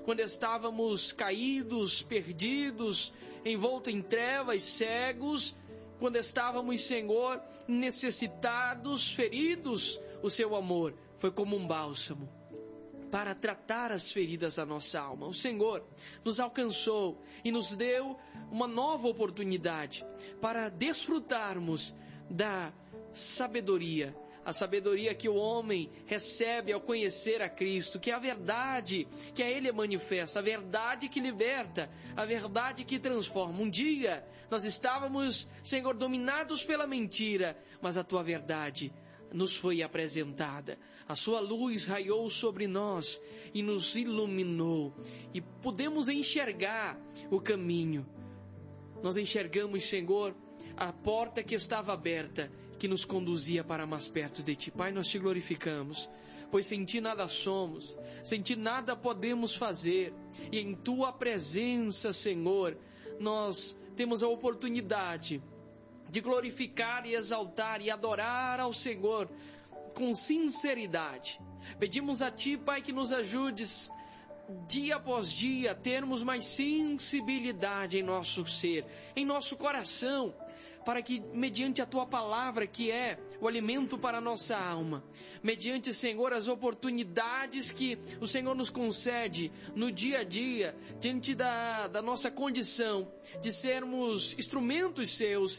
quando estávamos caídos, perdidos, envoltos em trevas, cegos, quando estávamos, Senhor, necessitados, feridos, o seu amor foi como um bálsamo para tratar as feridas da nossa alma. O Senhor nos alcançou e nos deu uma nova oportunidade para desfrutarmos da sabedoria, a sabedoria que o homem recebe ao conhecer a Cristo, que é a verdade que a Ele manifesta, a verdade que liberta, a verdade que transforma. Um dia nós estávamos, Senhor, dominados pela mentira, mas a Tua verdade nos foi apresentada. A Sua luz raiou sobre nós e nos iluminou e pudemos enxergar o caminho. Nós enxergamos, Senhor, a porta que estava aberta, que nos conduzia para mais perto de Ti. Pai, nós Te glorificamos, pois sem Ti nada somos, sem Ti nada podemos fazer, e em Tua presença, Senhor, nós temos a oportunidade de glorificar e exaltar e adorar ao Senhor com sinceridade. Pedimos a Ti, Pai, que nos ajudes dia após dia a termos mais sensibilidade em nosso ser, em nosso coração, para que mediante a Tua palavra, que é o alimento para a nossa alma, mediante, Senhor, as oportunidades que o Senhor nos concede no dia a dia, diante da nossa condição de sermos instrumentos Seus.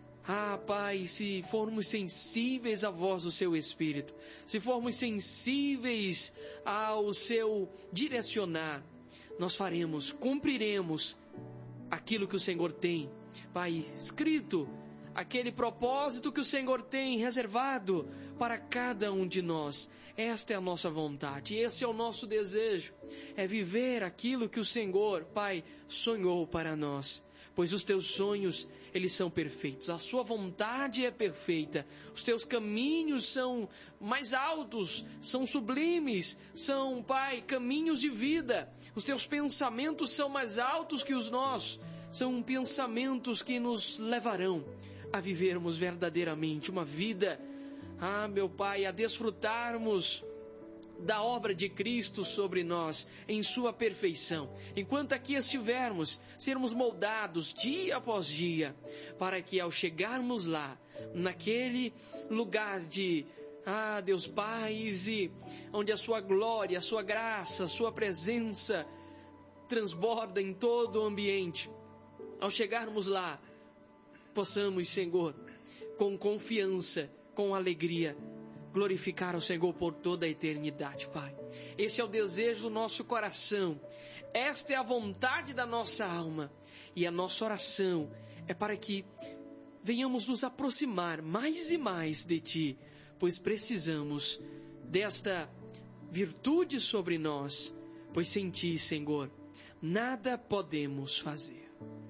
Pai, se formos sensíveis à voz do Seu Espírito, se formos sensíveis ao Seu direcionar, nós cumpriremos aquilo que o Senhor tem, Pai, escrito, aquele propósito que o Senhor tem reservado para cada um de nós. Esta é a nossa vontade, esse é o nosso desejo, é viver aquilo que o Senhor, Pai, sonhou para nós. Pois os Teus sonhos, eles são perfeitos, a Sua vontade é perfeita, os Teus caminhos são mais altos, são sublimes, são, Pai, caminhos de vida, os Teus pensamentos são mais altos que os nossos, são pensamentos que nos levarão a vivermos verdadeiramente uma vida, meu Pai, a desfrutarmos da obra de Cristo sobre nós, em Sua perfeição. Enquanto aqui estivermos, sermos moldados dia após dia, para que ao chegarmos lá, naquele lugar de, Deus Pai, onde a Sua glória, a Sua graça, a Sua presença transborda em todo o ambiente, ao chegarmos lá, possamos, Senhor, com confiança, com alegria, glorificar ao Senhor por toda a eternidade, Pai. Esse é o desejo do nosso coração, esta é a vontade da nossa alma, e a nossa oração é para que venhamos nos aproximar mais e mais de Ti, pois precisamos desta virtude sobre nós, pois sem Ti, Senhor, nada podemos fazer.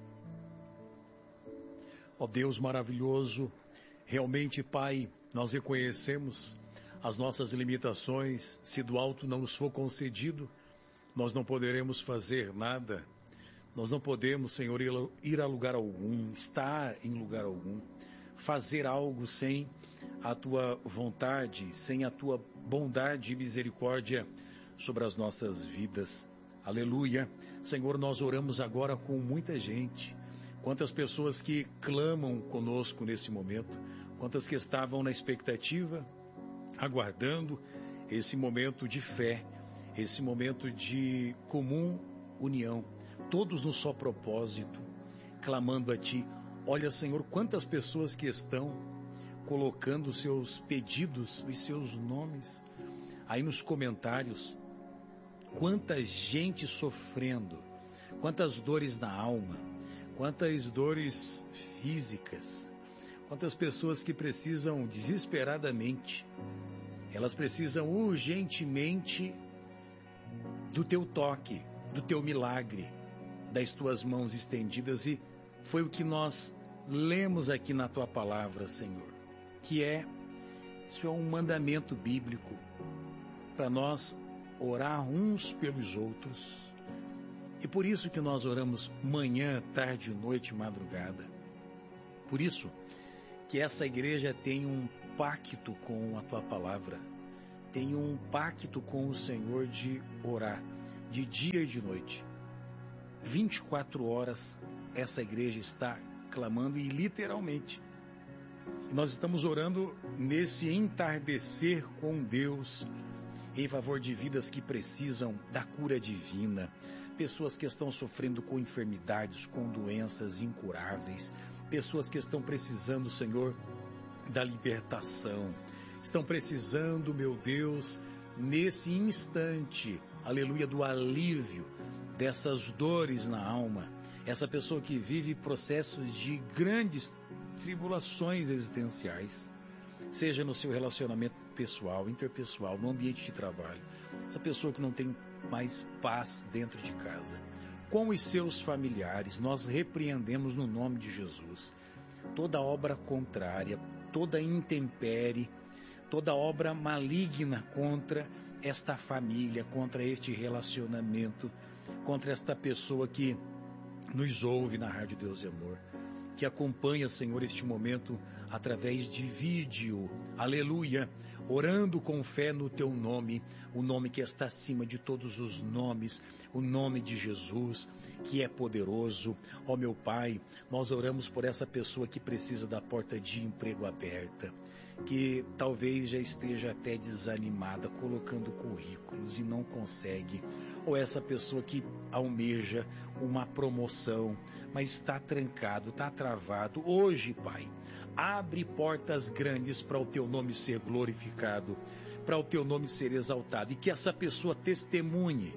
Ó Deus maravilhoso, realmente, Pai, nós reconhecemos as nossas limitações. Se do alto não nos for concedido, nós não poderemos fazer nada. Nós não podemos, Senhor, ir a lugar algum, estar em lugar algum, fazer algo sem a Tua vontade, sem a Tua bondade e misericórdia sobre as nossas vidas. Aleluia. Senhor, nós oramos agora com muita gente. Quantas pessoas que clamam conosco nesse momento, quantas que estavam na expectativa, aguardando esse momento de fé, esse momento de comum união, todos no só propósito, clamando a Ti. Olha, Senhor, quantas pessoas que estão colocando os seus pedidos, os seus nomes aí nos comentários, quanta gente sofrendo, quantas dores na alma, quantas dores físicas, quantas pessoas que precisam desesperadamente, elas precisam urgentemente do Teu toque, do Teu milagre, das Tuas mãos estendidas, e foi o que nós lemos aqui na Tua palavra, Senhor, que isso é um mandamento bíblico para nós orar uns pelos outros. E por isso que nós oramos manhã, tarde, noite, madrugada. Por isso que essa igreja tem um pacto com a Tua palavra, tem um pacto com o Senhor de orar, de dia e de noite. 24 horas essa igreja está clamando e literalmente. Nós estamos orando nesse entardecer com Deus em favor de vidas que precisam da cura divina, pessoas que estão sofrendo com enfermidades, com doenças incuráveis, pessoas que estão precisando, Senhor, da libertação, estão precisando, meu Deus, nesse instante, aleluia, do alívio dessas dores na alma, essa pessoa que vive processos de grandes tribulações existenciais, seja no seu relacionamento pessoal, interpessoal, no ambiente de trabalho, essa pessoa que não tem mais paz dentro de casa, com os seus familiares, nós repreendemos no nome de Jesus toda obra contrária, toda intempérie, toda obra maligna contra esta família, contra este relacionamento, contra esta pessoa que nos ouve na Rádio Deus e Amor, que acompanha, Senhor, este momento através de vídeo, aleluia, orando com fé no Teu nome, o nome que está acima de todos os nomes, o nome de Jesus, que é poderoso. Ó meu Pai, nós oramos por essa pessoa que precisa da porta de emprego aberta, que talvez já esteja até desanimada, colocando currículos e não consegue, ou essa pessoa que almeja uma promoção, mas está trancado, está travado. Hoje, Pai, abre portas grandes para o Teu nome ser glorificado, para o Teu nome ser exaltado, e que essa pessoa testemunhe,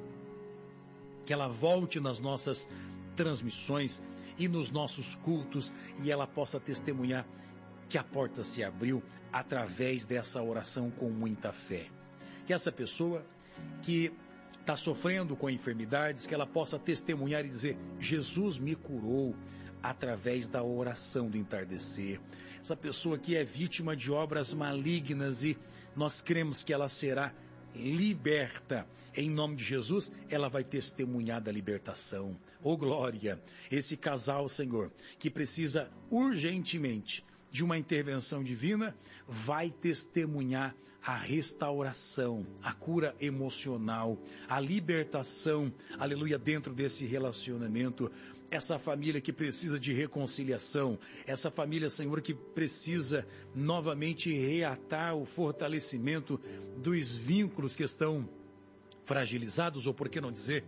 que ela volte nas nossas transmissões e nos nossos cultos, e ela possa testemunhar que a porta se abriu através dessa oração com muita fé. Que essa pessoa que está sofrendo com enfermidades, que ela possa testemunhar e dizer: Jesus me curou através da oração do entardecer. Essa pessoa que é vítima de obras malignas e nós cremos que ela será liberta. Em nome de Jesus, ela vai testemunhar da libertação. Oh glória! Esse casal, Senhor, que precisa urgentemente de uma intervenção divina, vai testemunhar a restauração, a cura emocional, a libertação, aleluia, dentro desse relacionamento. Essa família que precisa de reconciliação, essa família, Senhor, que precisa novamente reatar o fortalecimento dos vínculos que estão fragilizados, ou por que não dizer,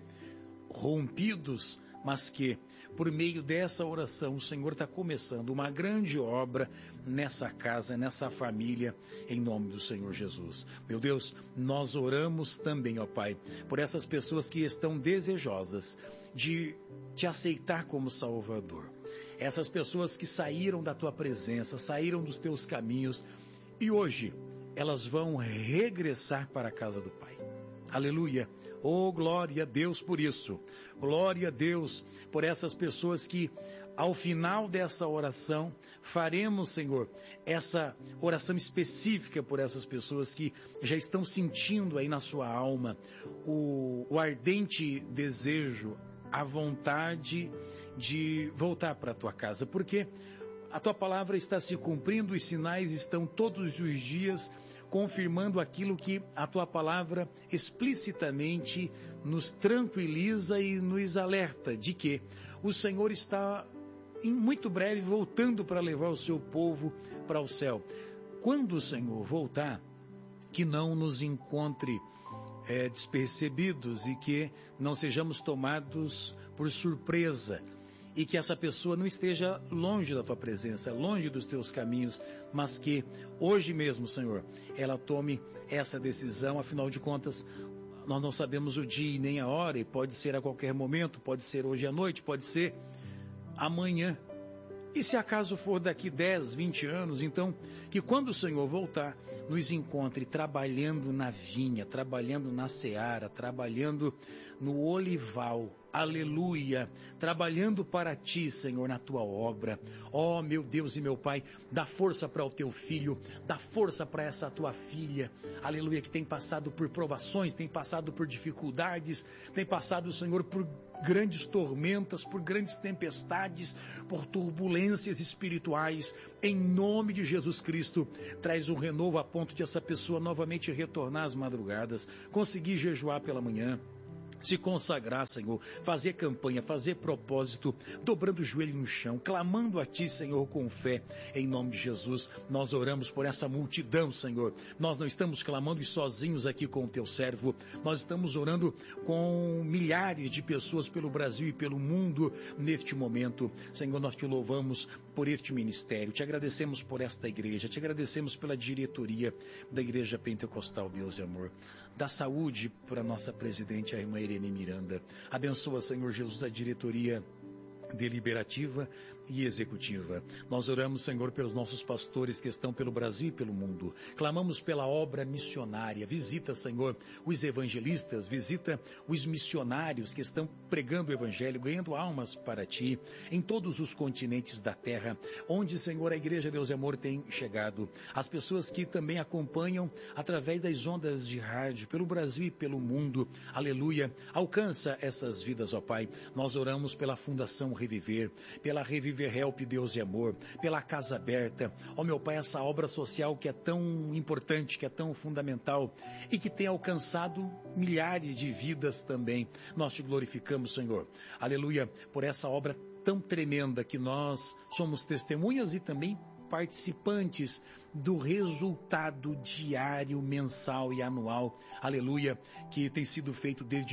rompidos, mas que, por meio dessa oração, o Senhor está começando uma grande obra nessa casa, nessa família, em nome do Senhor Jesus. Meu Deus, nós oramos também, ó Pai, por essas pessoas que estão desejosas de Te aceitar como Salvador. Essas pessoas que saíram da Tua presença, saíram dos Teus caminhos e hoje elas vão regressar para a casa do Pai. Aleluia! Oh, glória a Deus por isso. Glória a Deus por essas pessoas que, ao final dessa oração, faremos, Senhor, essa oração específica por essas pessoas que já estão sentindo aí na sua alma o ardente desejo, a vontade de voltar para a Tua casa, porque a Tua palavra está se cumprindo, os sinais estão todos os dias confirmando aquilo que a Tua palavra explicitamente nos tranquiliza e nos alerta de que o Senhor está em muito breve voltando para levar o seu povo para o céu. Quando o Senhor voltar, que não nos encontre despercebidos e que não sejamos tomados por surpresa, e que essa pessoa não esteja longe da Tua presença, longe dos Teus caminhos, mas que hoje mesmo, Senhor, ela tome essa decisão. Afinal de contas, nós não sabemos o dia e nem a hora, e pode ser a qualquer momento, pode ser hoje à noite, pode ser amanhã. E se acaso for daqui 10, 20 anos, então, que quando o Senhor voltar, nos encontre trabalhando na vinha, trabalhando na seara, trabalhando no olival, aleluia, trabalhando para Ti, Senhor, na Tua obra. Ó, meu Deus e meu Pai, dá força para o Teu filho, dá força para essa Tua filha, aleluia, que tem passado por provações, tem passado por dificuldades, tem passado, Senhor, por grandes tormentas, por grandes tempestades, por turbulências espirituais. Em nome de Jesus Cristo, traz um renovo a ponto de essa pessoa novamente retornar às madrugadas, conseguir jejuar pela manhã, se consagrar, Senhor, fazer campanha, fazer propósito, dobrando o joelho no chão, clamando a Ti, Senhor, com fé, em nome de Jesus. Nós oramos por essa multidão, Senhor. Nós não estamos clamando sozinhos aqui com o Teu servo, nós estamos orando com milhares de pessoas pelo Brasil e pelo mundo neste momento. Senhor, nós Te louvamos por este ministério, Te agradecemos por esta igreja, Te agradecemos pela diretoria da Igreja Pentecostal Deus de Amor. Dá saúde para a nossa presidente, a irmã Irene Miranda. Abençoa, Senhor Jesus, a diretoria deliberativa e executiva. Nós oramos, Senhor, pelos nossos pastores que estão pelo Brasil e pelo mundo. Clamamos pela obra missionária. Visita, Senhor, os evangelistas, visita os missionários que estão pregando o evangelho, ganhando almas para Ti, em todos os continentes da terra, onde, Senhor, a Igreja Deus e Amor tem chegado. As pessoas que também acompanham através das ondas de rádio, pelo Brasil e pelo mundo. Aleluia. Alcança essas vidas, ó Pai. Nós oramos pela Fundação Reviver, pela Reviver Help Deus e Amor, pela Casa Aberta, ó meu Pai, essa obra social que é tão importante, que é tão fundamental e que tem alcançado milhares de vidas também. Nós Te glorificamos, Senhor, aleluia, por essa obra tão tremenda que nós somos testemunhas e também participantes do resultado diário, mensal e anual, aleluia, que tem sido feito desde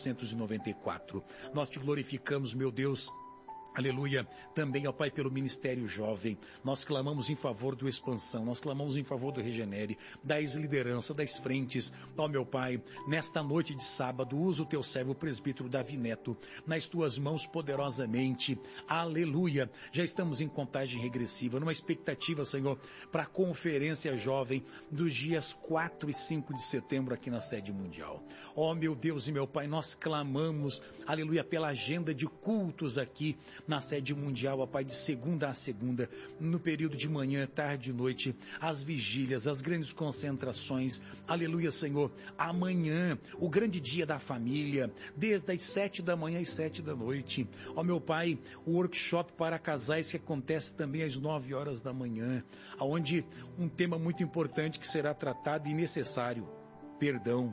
1994. Nós Te glorificamos, meu Deus, aleluia, também, ó Pai, pelo Ministério Jovem. Nós clamamos em favor do Expansão, nós clamamos em favor do Regenere, das lideranças, das frentes. Ó meu Pai, nesta noite de sábado, usa o Teu servo, o presbítero Davi Neto, nas Tuas mãos poderosamente. Aleluia. Já estamos em contagem regressiva, numa expectativa, Senhor, para a Conferência Jovem dos dias 4 e 5 de setembro aqui na sede mundial. Ó meu Deus e meu Pai, nós clamamos, aleluia, pela agenda de cultos aqui na sede mundial, ó Pai, de segunda a segunda, no período de manhã, tarde e noite, as vigílias, as grandes concentrações, aleluia, Senhor, amanhã, o grande dia da família, desde as 7 da manhã às 7 da noite, ó meu Pai, o workshop para casais que acontece também às 9 horas da manhã, onde um tema muito importante que será tratado e necessário, perdão,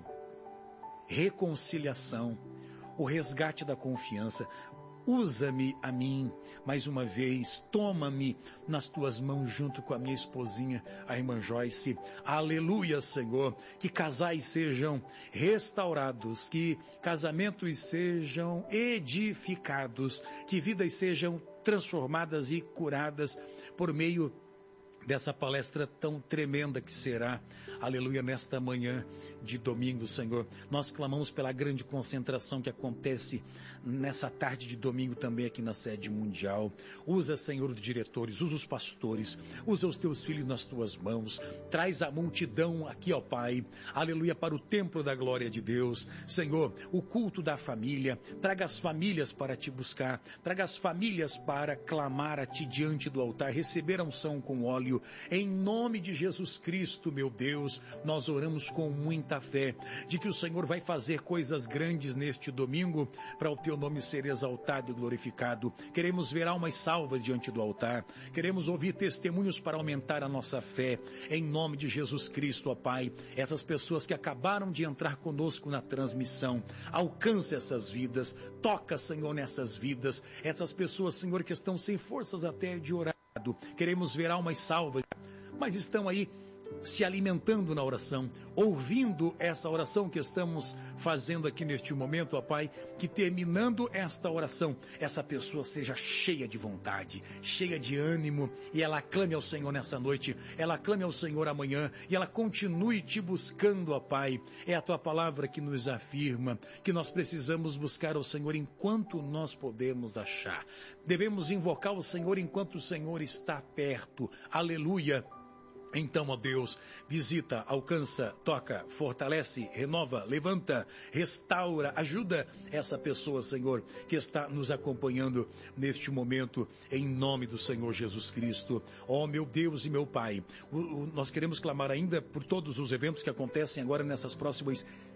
reconciliação, o resgate da confiança. Usa-me a mim, mais uma vez, toma-me nas Tuas mãos junto com a minha esposinha, a irmã Joyce. Aleluia, Senhor, que casais sejam restaurados, que casamentos sejam edificados, que vidas sejam transformadas e curadas por meio dessa palestra tão tremenda que será, aleluia, nesta manhã de domingo, Senhor. Nós clamamos pela grande concentração que acontece nessa tarde de domingo também aqui na sede mundial. Usa, Senhor, os diretores, usa os pastores, usa os Teus filhos nas Tuas mãos, traz a multidão aqui, ó Pai, aleluia, para o templo da glória de Deus. Senhor, o culto da família, traga as famílias para Te buscar, traga as famílias para clamar a Ti diante do altar, receber a unção com óleo. Em nome de Jesus Cristo, meu Deus, nós oramos com muita fé de que o Senhor vai fazer coisas grandes neste domingo para o Teu nome ser exaltado e glorificado. Queremos ver almas salvas diante do altar, queremos ouvir testemunhos para aumentar a nossa fé. Em nome de Jesus Cristo, ó Pai, essas pessoas que acabaram de entrar conosco na transmissão, alcance essas vidas, toca, Senhor, nessas vidas, essas pessoas, Senhor, que estão sem forças até de orar. Queremos ver almas salvas, mas estão aí se alimentando na oração, ouvindo essa oração que estamos fazendo aqui neste momento, ó Pai, que terminando esta oração, essa pessoa seja cheia de vontade, cheia de ânimo, e ela clame ao Senhor nessa noite, ela clame ao Senhor amanhã, e ela continue Te buscando, ó Pai. É a Tua palavra que nos afirma que nós precisamos buscar ao Senhor enquanto nós podemos achar. Devemos invocar o Senhor enquanto o Senhor está perto. Aleluia. Então, ó Deus, visita, alcança, toca, fortalece, renova, levanta, restaura, ajuda essa pessoa, Senhor, que está nos acompanhando neste momento, em nome do Senhor Jesus Cristo. Ó meu Deus e meu Pai, nós queremos clamar ainda por todos os eventos que acontecem agora nessas próximas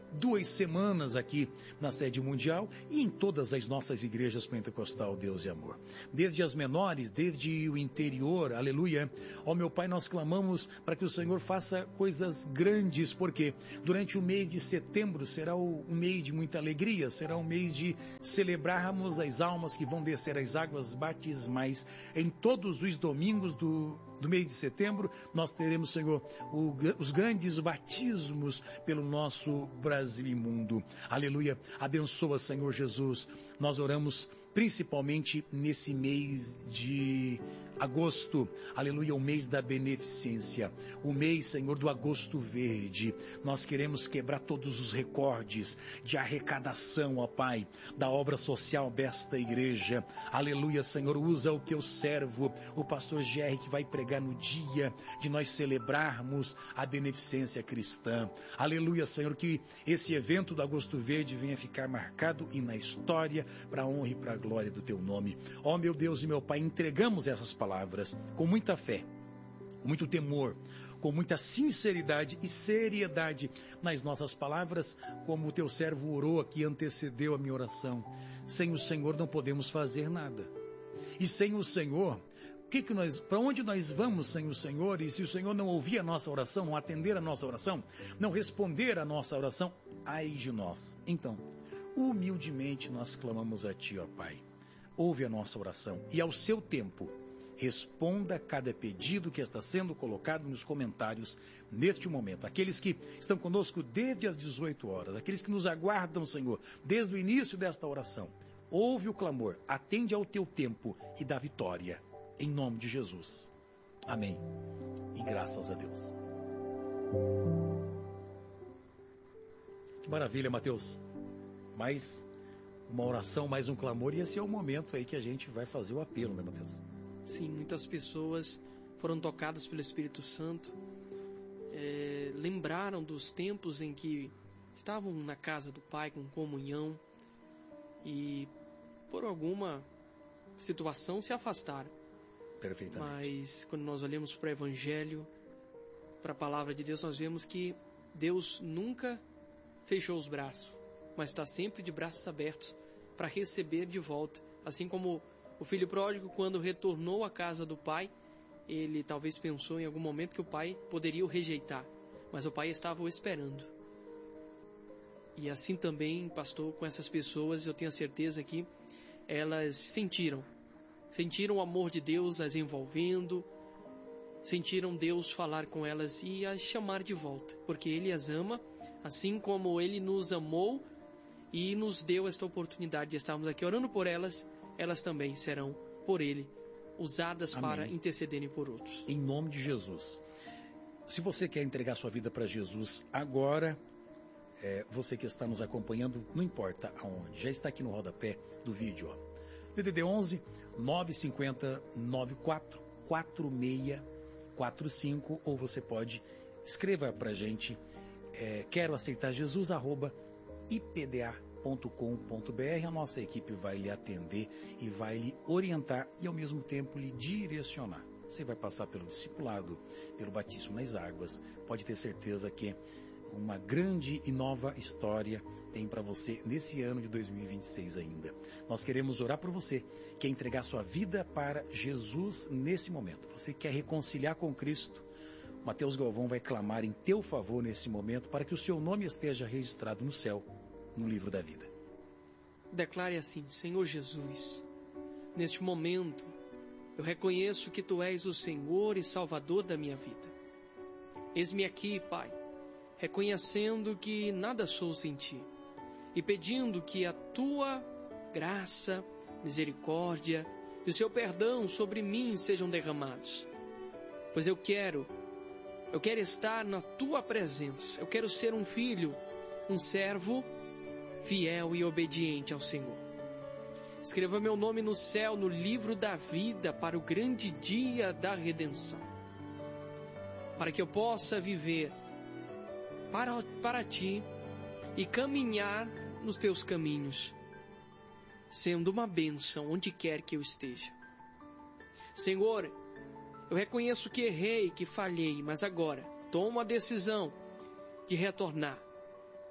2 semanas aqui na sede mundial e em todas as nossas igrejas pentecostal, Deus e amor. Desde as menores, desde o interior, aleluia. Ó meu Pai, nós clamamos para que o Senhor faça coisas grandes, porque durante o mês de setembro será um mês de muita alegria, será um mês de celebrarmos as almas que vão descer as águas batismais. Em todos os domingos do mês de setembro, nós teremos, Senhor, os grandes batismos pelo nosso Brasil e mundo. Aleluia. Abençoa, Senhor Jesus. Nós oramos principalmente nesse mês de agosto, aleluia, o mês da beneficência, o mês, Senhor, do agosto verde. Nós queremos quebrar todos os recordes de arrecadação, ó Pai, da obra social desta igreja. Aleluia, Senhor, usa o teu servo, o pastor Jerry, que vai pregar no dia de nós celebrarmos a beneficência cristã. Aleluia, Senhor, que esse evento do agosto verde venha ficar marcado e na história para a honra e para a glória do teu nome. Ó meu Deus e meu Pai, entregamos essas palavras com muita fé, com muito temor, com muita sinceridade e seriedade nas nossas palavras, como o teu servo orou aqui, antecedeu a minha oração. Sem o Senhor não podemos fazer nada. E sem o Senhor, para onde nós vamos sem o Senhor? E se o Senhor não ouvir a nossa oração, não atender a nossa oração, não responder a nossa oração, ai de nós. Então, humildemente nós clamamos a Ti, ó Pai. Ouve a nossa oração e ao seu tempo, responda cada pedido que está sendo colocado nos comentários neste momento. Aqueles que estão conosco desde as 18 horas, aqueles que nos aguardam, Senhor, desde o início desta oração. Ouve o clamor, atende ao teu tempo e dá vitória. Em nome de Jesus. Amém. E graças a Deus. Que maravilha, Mateus. Mais uma oração, mais um clamor, e esse é o momento aí que a gente vai fazer o apelo, né, Mateus? Sim, muitas pessoas foram tocadas pelo Espírito Santo, lembraram dos tempos em que estavam na casa do Pai com comunhão e por alguma situação se afastaram. Perfeitamente. Mas quando nós olhamos para o Evangelho, para a Palavra de Deus, nós vemos que Deus nunca fechou os braços, mas está sempre de braços abertos para receber de volta, assim como o filho pródigo, quando retornou à casa do pai, ele talvez pensou em algum momento que o pai poderia o rejeitar, mas o pai estava o esperando. E assim também, pastor, com essas pessoas, eu tenho a certeza que elas sentiram o amor de Deus as envolvendo, sentiram Deus falar com elas e as chamar de volta, porque Ele as ama, assim como Ele nos amou e nos deu esta oportunidade de estarmos aqui orando por elas. Elas também serão, por Ele, usadas Amém. Para intercederem por outros. Em nome de Jesus. Se você quer entregar sua vida para Jesus agora, você que está nos acompanhando, não importa aonde, já está aqui no rodapé do vídeo. DDD 11 950 94 4645, ou você pode, escreva para a gente, quero aceitar Jesus, @ipda.com.br. A nossa equipe vai lhe atender e vai lhe orientar e ao mesmo tempo lhe direcionar. Você vai passar pelo discipulado, pelo batismo nas águas. Pode ter certeza que uma grande e nova história tem para você nesse ano de 2026 ainda. Nós queremos orar por você, quer entregar sua vida para Jesus nesse momento. Você quer reconciliar com Cristo? Mateus Galvão vai clamar em teu favor nesse momento para que o seu nome esteja registrado no céu, no livro da vida. Declare assim: Senhor Jesus, neste momento eu reconheço que Tu és o Senhor e Salvador da minha vida. Eis-me aqui, Pai, reconhecendo que nada sou sem Ti e pedindo que a Tua graça, misericórdia e o Seu perdão sobre mim sejam derramados. Pois eu quero estar na Tua presença, eu quero ser um filho, um servo fiel e obediente ao Senhor. Escreva meu nome no céu, no livro da vida, para o grande dia da redenção, para que eu possa viver para Ti e caminhar nos Teus caminhos, sendo uma bênção onde quer que eu esteja. Senhor, eu reconheço que errei, que falhei, mas agora tomo a decisão de retornar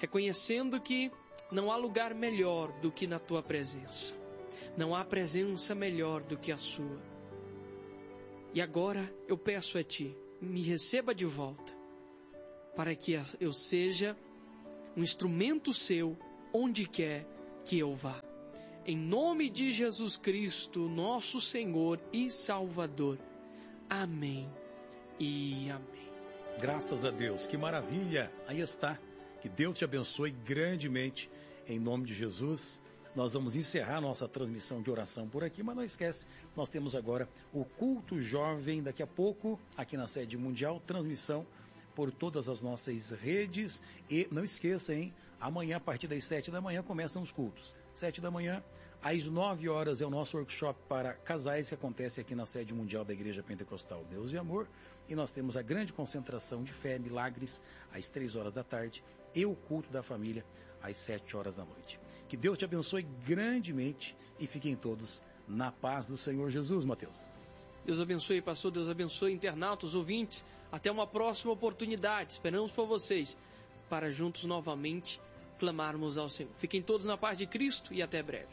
reconhecendo que não há lugar melhor do que na tua presença. Não há presença melhor do que a sua. E agora eu peço a ti, me receba de volta, para que eu seja um instrumento seu onde quer que eu vá. Em nome de Jesus Cristo, nosso Senhor e Salvador. Amém e amém. Graças a Deus, que maravilha, aí está. Que Deus te abençoe grandemente, em nome de Jesus. Nós vamos encerrar nossa transmissão de oração por aqui, mas não esquece, nós temos agora o culto jovem, daqui a pouco, aqui na sede mundial, transmissão por todas as nossas redes. E não esqueça, hein, amanhã a partir das 7 da manhã começam os cultos. 7 da manhã, às 9 horas é o nosso workshop para casais que acontece aqui na sede mundial da Igreja Pentecostal Deus e Amor. E nós temos a grande concentração de fé, milagres, às 3 horas da tarde, e o culto da família, às 7 horas da noite. Que Deus te abençoe grandemente e fiquem todos na paz do Senhor Jesus, Mateus. Deus abençoe, pastor, Deus abençoe, internautas, ouvintes. Até uma próxima oportunidade. Esperamos por vocês para juntos novamente clamarmos ao Senhor. Fiquem todos na paz de Cristo e até breve.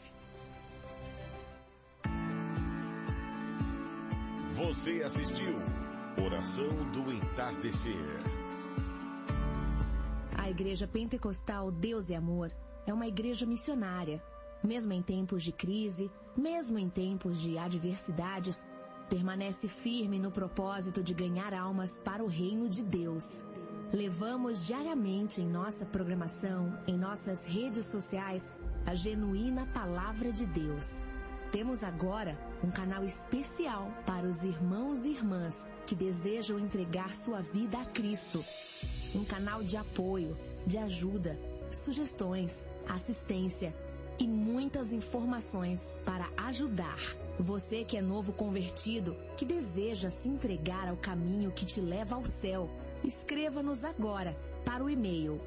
Você assistiu Oração do Entardecer. A Igreja Pentecostal Deus e Amor é uma igreja missionária. Mesmo em tempos de crise, mesmo em tempos de adversidades, permanece firme no propósito de ganhar almas para o reino de Deus. Levamos diariamente em nossa programação, em nossas redes sociais, a genuína Palavra de Deus. Temos agora um canal especial para os irmãos e irmãs que desejam entregar sua vida a Cristo. Um canal de apoio, de ajuda, sugestões, assistência e muitas informações para ajudar. Você que é novo convertido, que deseja se entregar ao caminho que te leva ao céu, escreva-nos agora para o e-mail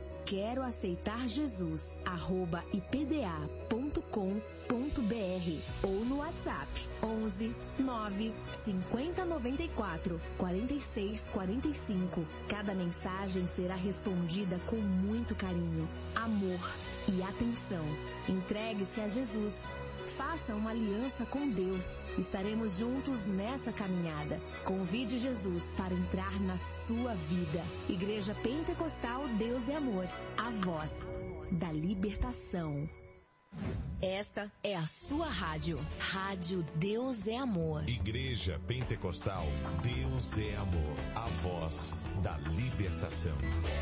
queroaceitarjesus@ipda.com.br ou no WhatsApp 11 9 50 94 46 45. Cada mensagem será respondida com muito carinho, amor e atenção. Entregue-se a Jesus. Faça uma aliança com Deus. Estaremos juntos nessa caminhada. Convide Jesus para entrar na sua vida. Igreja Pentecostal Deus e Amor. A voz da libertação. Esta é a sua rádio. Rádio Deus é Amor. Igreja Pentecostal Deus é Amor. A voz da libertação.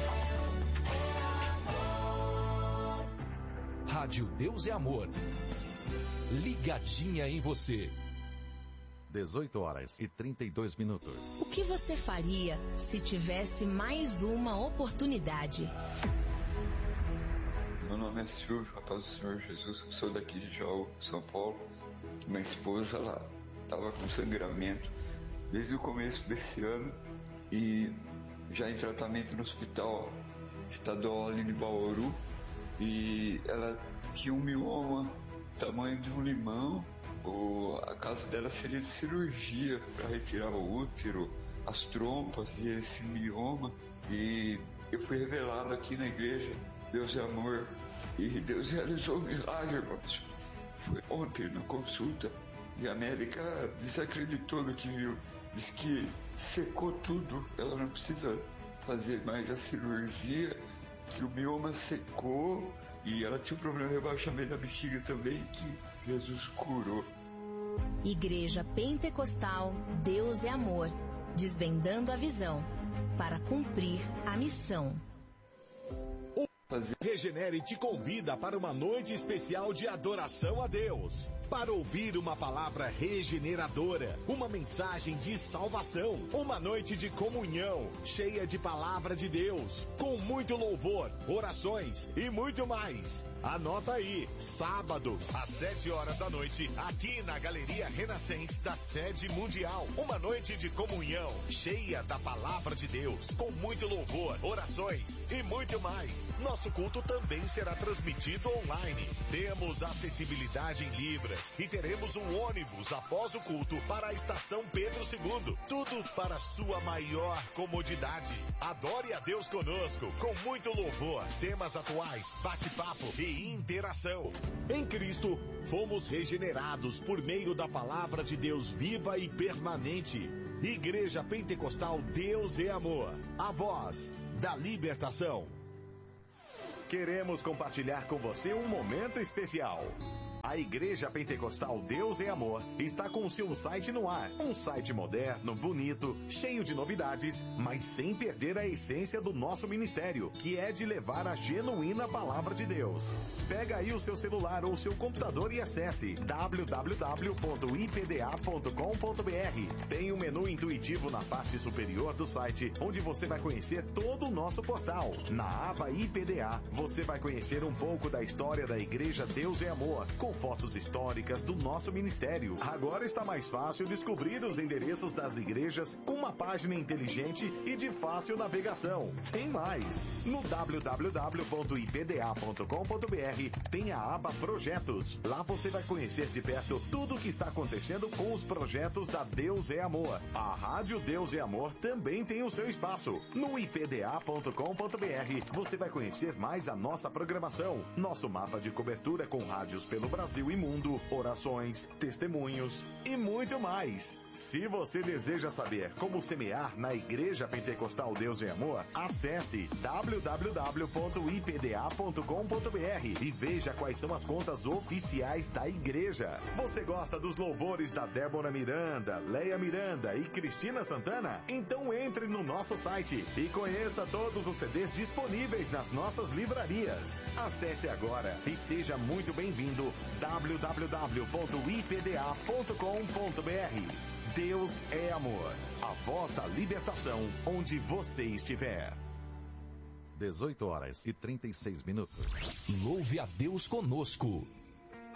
Rádio Deus é Amor. Ligadinha em você. 18 horas e 32 minutos. O que você faria se tivesse mais uma oportunidade? Meu nome é Silvio, a paz do Senhor Jesus. Eu sou daqui de Jaú, São Paulo. Minha esposa, ela estava com sangramento desde o começo desse ano e já em tratamento no hospital estadual ali de Bauru. E ela tinha um mioma tamanho de um limão. A caso dela seria de cirurgia para retirar o útero, as trompas e esse mioma. E eu fui revelado aqui na igreja Deus é Amor, e Deus realizou um milagre, irmãos. Foi ontem na consulta e a médica desacreditou do que viu. Diz que secou tudo, ela não precisa fazer mais a cirurgia, que o mioma secou. E ela tinha um problema de rebaixamento da bexiga também, que Jesus curou. Igreja Pentecostal Deus é Amor, desvendando a visão para cumprir a missão. Regenere te convida para uma noite especial de adoração a Deus. Para ouvir uma palavra regeneradora, uma mensagem de salvação, uma noite de comunhão, cheia de palavra de Deus, com muito louvor, orações e muito mais. Anota aí, sábado, às 7h da noite, aqui na Galeria Renascença da Sede Mundial. Uma noite de comunhão, cheia da Palavra de Deus, com muito louvor, orações e muito mais. Nosso culto também será transmitido online. Temos acessibilidade em Libras e teremos um ônibus após o culto para a Estação Pedro II. Tudo para sua maior comodidade. Adore a Deus conosco, com muito louvor, temas atuais, bate-papo e interação. Em Cristo, fomos regenerados por meio da palavra de Deus viva e permanente. Igreja Pentecostal Deus é Amor, a voz da libertação. Queremos compartilhar com você um momento especial. A Igreja Pentecostal Deus é Amor está com o seu site no ar. Um site moderno, bonito, cheio de novidades, mas sem perder a essência do nosso ministério, que é de levar a genuína palavra de Deus. Pega aí o seu celular ou seu computador e acesse www.ipda.com.br. Tem um menu intuitivo na parte superior do site, onde você vai conhecer todo o nosso portal. Na aba IPDA, você vai conhecer um pouco da história da Igreja Deus é Amor, com fotos históricas do nosso ministério. Agora está mais fácil descobrir os endereços das igrejas com uma página inteligente e de fácil navegação. Tem mais! No www.ipda.com.br tem a aba Projetos. Lá você vai conhecer de perto tudo o que está acontecendo com os projetos da Deus é Amor. A Rádio Deus é Amor também tem o seu espaço. No ipda.com.br você vai conhecer mais a nossa programação, nosso mapa de cobertura com rádios pelo Brasil e mundo, orações, testemunhos e muito mais. Se você deseja saber como semear na Igreja Pentecostal Deus é Amor, acesse www.ipda.com.br e veja quais são as contas oficiais da igreja. Você gosta dos louvores da Débora Miranda, Leia Miranda e Cristina Santana? Então entre no nosso site e conheça todos os CDs disponíveis nas nossas livrarias. Acesse agora e seja muito bem-vindo. www.ipda.com.br. Deus é Amor, a voz da libertação onde você estiver. 18h36. Louve a Deus conosco.